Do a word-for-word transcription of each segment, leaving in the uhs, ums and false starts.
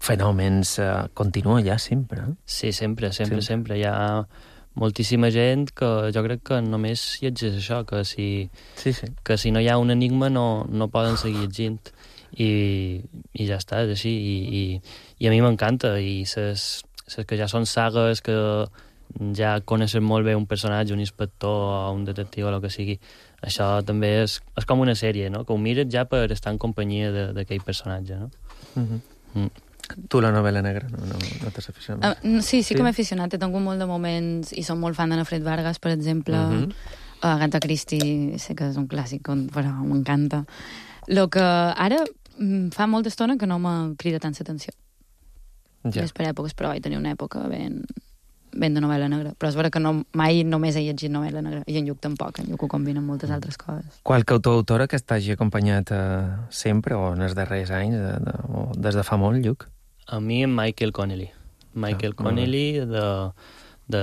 fenòmens uh, continua ja sempre. Eh? Sí, sempre, sempre, sí. sempre. Hi ha moltíssima gent que jo crec que només llegeix això, que si, sí, sí. que si no hi ha un enigma no, no poden seguir llegint. I, i ja està, és així. I, i, i a mi m'encanta. I ses, ses que ja són sagues, que ja coneixen molt bé un personatge, un inspector o un detectiu o el que sigui, això també és, és com una sèrie, no? Que ho mires ja per estar en companyia d'aquell personatge, no? Mm-hmm. Mm. Tu la novel·la negra no, no, no t'has aficionat? Uh, sí, sí, sí que m'he aficionat. He tingut molt de moments i som molt fan d'Anna Fred Vargas, per exemple. Mm-hmm. uh, Agatha Christie, sé que és un clàssic, però m'encanta. Lo que ara fa molta estona que no me crida tant l'atenció. Ja. És per èpoques, però vaig tenir una època ben, ben de novel·la negra. Però és vera que no, mai només he llegit novel·la negra. I en Lluc tampoc, en Lluc ho combina amb moltes altres coses. Qualque autor o autora que t'hagi acompanyat eh, sempre o en els darrers anys, de, de, o des de fa molt, Lluc? A mi, en Michael Connelly. Michael ah, Connelly, de, de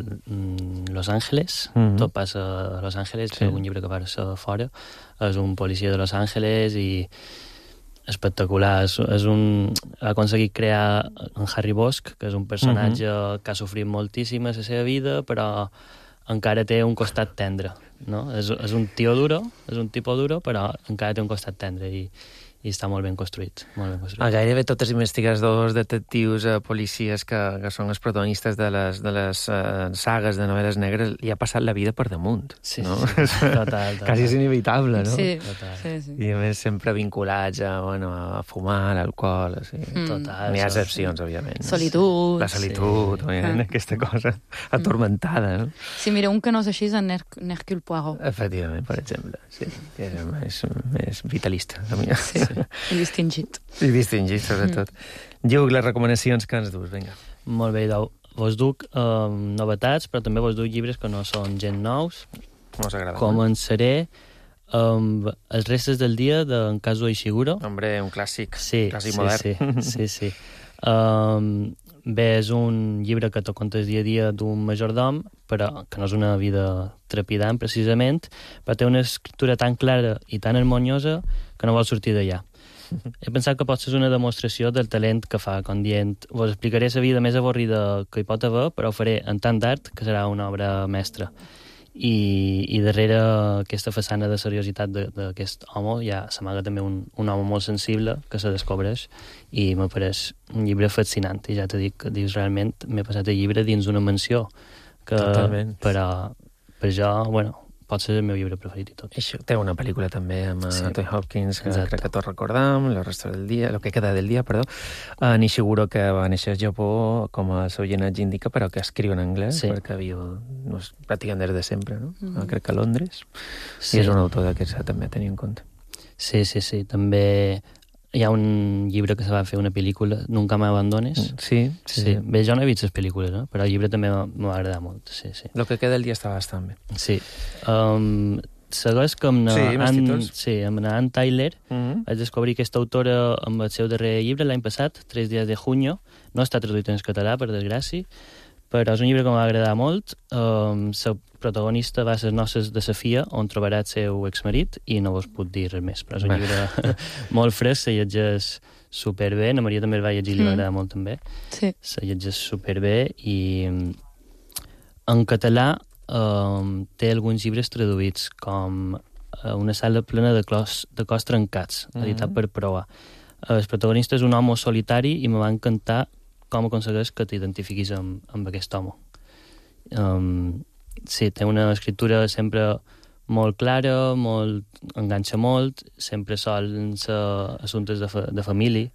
Los Angeles. Mm-hmm. Tot passa a Los Angeles, sí. Algun llibre que passa fora. És un policia de Los Angeles i espectacular. És, és un... Ha aconseguit crear en Harry Bosch, que és un personatge mm-hmm. que ha sofrit moltíssim a la seva vida, però encara té un costat tendre, no? És, és un tio duro, és un tipus duro, però encara té un costat tendre i i està molt ben construït. Molt ben construït. A gairebé tots els investigadors, detectius, eh, policies que, que són els protagonistes de les, de les eh, sagues de novel·les negres li ha passat la vida per damunt. Sí, no? sí. Total, total. Quasi és inevitable, no? Sí, total. Sí, sí. I a més sempre vinculats a, bueno, a fumar, a l'alcohol, així. Mm. Total. N'hi ha excepcions, sí. Òbviament. Solitud. La solitud, sí. Òbviament, mm. aquesta cosa atormentada, no? Sí, mira, un que no és així és en Hercule Poirot. Efectivament, per exemple. Sí, que és més, més vitalista, la meva. Sí. I distingit. I distingit, sobretot. Mm. Lluc, les recomanacions que ens dus, vinga. Molt bé, idò. Vos duc eh, novetats, però també vos duc llibres que no són gent nous. Mos agrada. Començaré amb Els restes del dia d'en Kazuo Ishiguro. Hombre, un clàssic, sí, clàssic sí, modern. Sí, sí, sí. Um, bé, és un llibre que te conta el dia a dia d'un majordom, però que no és una vida trepidant, precisament, però té una escriptura tan clara i tan harmoniosa que no vol sortir d'allà. He pensat que pot ser una demostració del talent que fa, com dient, vos explicaré la vida més avorrida que hi pot haver, però ho faré en tant d'art que serà una obra mestra. I, i darrere aquesta façana de seriositat d'aquest home ja s'amaga també un, un home molt sensible que se descobreix i m'apareix un llibre fascinant. I ja t'he dit que dius, realment m'he passat el llibre dins una mansió que Totalment. per, a, per jo, bueno, pot ser el meu llibre preferit i tot. Això té una pel·lícula també amb sí. Anthony Hopkins, que Exacte. crec que tots recordam, El resto del dia, Lo que queda del dia, perdó. Uh, Nishiguro, que va néixer al Japó, com el seu llinatge indica, però que escriu en anglès, sí. perquè viu no, pràcticament des de sempre, no? Mm. Uh, crec que a Londres. Sí. I és un autor d'aquests també a tenir en compte. Sí, sí, sí. També hi ha un llibre que se va fer una pel·lícula, Nunca m'abandones. Sí, sí, sí. Bé, jo no he vist les pel·lícules, no? Però el llibre també m'ha agradat molt, sí, sí. Lo que queda del dia està bastant bé. Sí. Um, segueix com na sí, Ann, sí, amb na Ann Tyler. Mm-hmm. Vaig descobrir aquesta autora amb el seu darrer llibre l'any passat, Tres dies de junio. No està traduït en català, per desgràcia, però és un llibre que m'ha agradat molt. Um, la protagonista va a les noces de Sofia, on trobarà el seu exmarit, i no vos puc dir res més, però és un llibre molt fresc, se llegeix superbé. Na Maria també el va llegir, li va agradar molt també. Sí. Se llegeix superbé i en català um, té alguns llibres traduïts, com uh, Una sala plena de, clos, de cos trencats, mm-hmm. editat per Proa. Uh, el protagonista és un home solitari i me va encantar com aconsegueix que t'identifiquis amb, amb aquest home. Um, sí, té una escriptura sempre molt clara, molt, enganxa molt, sempre sol ser assumptes de, fa, de família,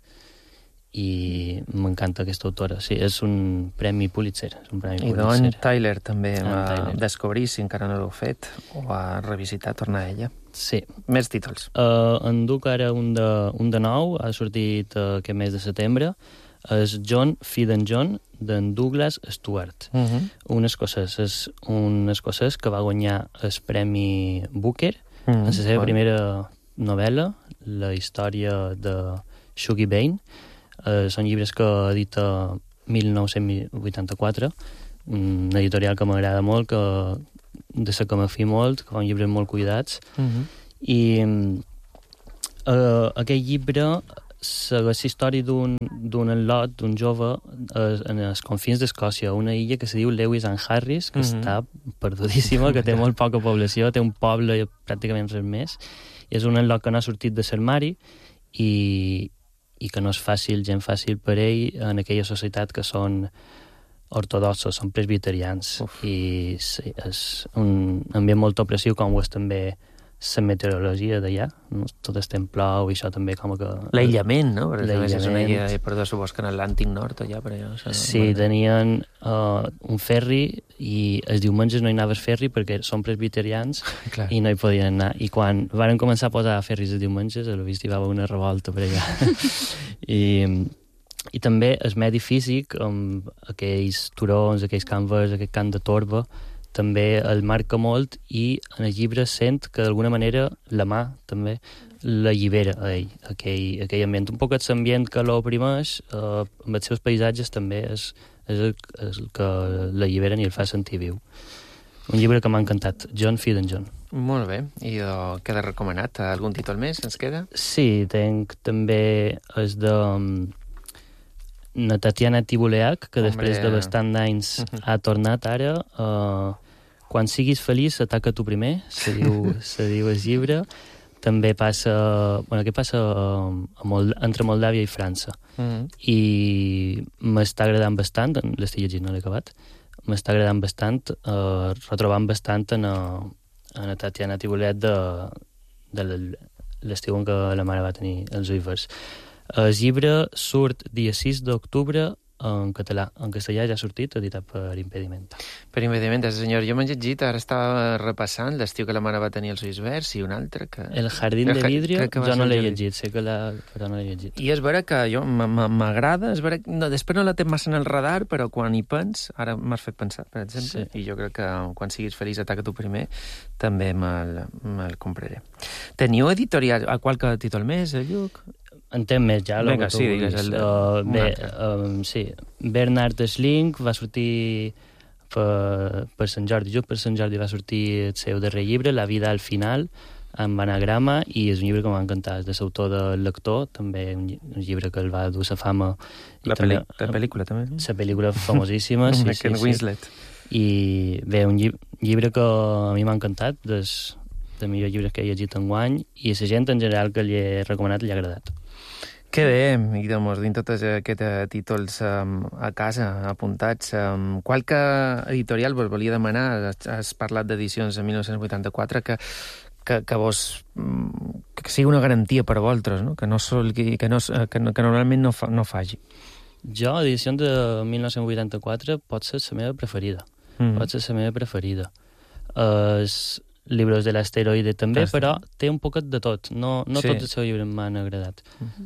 i m'encanta aquesta autora. Sí, és un premi Pulitzer. És un premi I Pulitzer. Don Tyler també Ann va Tyler. descobrir, si encara no l'heu fet, o va revisitar, tornar a ella. Sí. Més títols. Uh, en duc ara un de, un de nou, ha sortit uh, aquest mes de setembre, és John Feed John, d'en Douglas Stewart. Uh-huh. Un escocès. És un escocès que va guanyar el Premi Booker uh-huh. en la seva bueno. primera novel·la, La història de Shuggie Bain. Uh, són llibres que edita mil nou-cents vuitanta-quatre, una editorial que m'agrada molt, que de la que me fi molt, que fa llibres molt cuidats. Uh-huh. I uh, aquest llibre segueix la història d'un, d'un al·lot, d'un jove, eh, en els confins d'Escòcia, una illa que se diu Lewis and Harris, que mm-hmm. està perdudíssima, que té molt poca població, té un poble i pràcticament res més, i és un al·lot que no ha sortit de l'armari i, i que no és fàcil, gent fàcil per ell, en aquella societat que són ortodoxos, són presbiterians. Uf. I sí, és un ambient molt opressiu, com ho és també la meteorologia d'allà, no? Tot estem plou i això també com que... L'aïllament, no? Perquè també és una illa, perdó, supos que en l'Atlàntic Nord allà per allà. O sigui, sí, bueno. Tenien uh, un ferri i els diumenges no hi anaves ferri perquè són presbiterians i no hi podien anar. I quan van començar a posar ferris els diumenges, a vist hi va haver una revolta per allà. I... I també el medi físic, amb aquells turons, aquells canvers, aquest camp de torba, també el marca molt i en el llibre sent que d'alguna manera la mà també l'allibera a ell, aquell, aquell ambient. Un poc l'ambient que l'oprimeix, eh, amb els seus paisatges també és, és, el, és el que l'alliberen i el fa sentir viu. Un llibre que m'ha encantat, John Feed and John. Molt bé, i uh, queda recomanat. Algun títol més ens queda? Sí, tenc també el de... na Tatiana Tibuleac, que Hombre. després de bastant d'anys ha tornat ara. Uh, Quan siguis feliç, ataca tu primer, se diu, se diu el llibre. També passa... Bueno, què passa a Mold entre Moldàvia i França. Mm-hmm. I m'està agradant bastant, l'estic llegint, no l'he acabat, m'està agradant bastant, uh, retrobant bastant en, a, en a Tatiana Tibuleac de, de l'estiu en què la mare va tenir els uivers. El llibre surt dia sis d'octubre en català. En castellà ja ha sortit, editat per Impedimenta. Per Impedimenta, senyor. Jo m'he llegit, ara estava repassant l'estiu que la mare va tenir els ulls verds i un altre que... El Jardín de Vidrio, jo no l'he llegit, sé que la... però no l'he llegit. I és vera que jo m'agrada, és vera que no, després no la té massa en el radar, però quan hi pens, ara m'has fet pensar, per exemple, sí. I jo crec que quan siguis feliç, ataca tu primer, també me'l, me'l compraré. Teniu editorial, a qualque títol més, eh, Lluc? En tem més ja, Vinga, sí, digues el... Uh, bé, um, sí. Bernard Schling va sortir per, per Sant Jordi, just per Sant Jordi va sortir el seu darrer llibre, La vida al final, amb anagrama, i és un llibre que m'ha encantat, és de l'autor del Lector, també un, un llibre que el va dur la fama. La, també, la pel·lícula, també. La pel·lícula famosíssima, sí, sí, sí. Winslet. I bé, un llibre que a mi m'ha encantat, dels de millors llibres que he llegit enguany, i a la gent en general que li he recomanat li ha agradat. Que bé, i doncs, dins tots aquests títols um, a casa, apuntats. Um, qualque editorial vos volia demanar, has parlat d'edicions de mil nou-cents vuitanta-quatre, que, que, que vos que sigui una garantia per a vosaltres, no? Que, no sol, que, no, que, no, que normalment no, fa, no faci. Jo, l'edició de mil nou-cents vuitanta-quatre pot ser la meva preferida. Mm. Pot ser la meva preferida. Els llibres de l'asteroide també, Estem. però té un poquet de tot. No, no sí. tots els seus llibres m'han agradat. Mm-hmm.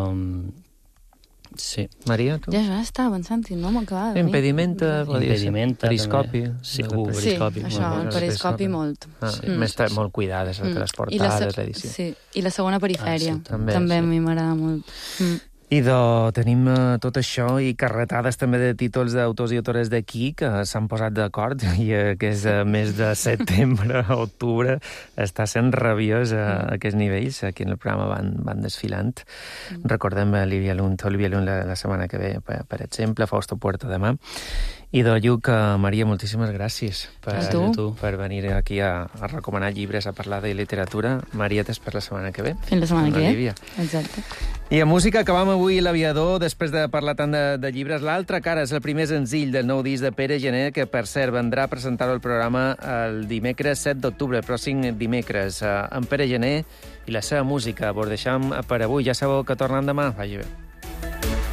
um, sí. Maria, tu? Ja, ja estava pensant i no m'acabava. Impedimenta, Impedimenta, periscopi. Sí, uh, periscopi. Sí, això, el periscopi molt. Ah, sí. Més sí, sí. molt cuidades, mm. les portades, l'edició. Sí, i la segona perifèria. Ah, sí, també també sí. a mi m'agrada molt. Mm. I de, tenim uh, tot això i carretades també de títols d'autors i autores d'aquí que s'han posat d'acord i uh, que és uh, mes de setembre a octubre està sent rabiós a uh, aquests nivells. Aquí en el programa van, van desfilant. Mm. Recordem uh, Olivia Lund, Olivia Lund la, la setmana que ve, per, per exemple, Fausto Puerto demà. I de Lluc, uh, Maria, moltíssimes gràcies per, per venir aquí a, a recomanar llibres, a parlar de literatura. Maria, t'es per la setmana que ve. Fins la setmana que ve. Exacte. I a música acabam avui l'Aviador, després de parlar tant de, de llibres. L'altra cara és el primer senzill del nou disc de Pere Gené, que, per cert, vendrà a presentar-ho al programa el dimecres set d'octubre, el pròxim dimecres. En Pere Gené i la seva música. Vos deixam per avui. Ja sabeu que tornen demà. Vagi bé.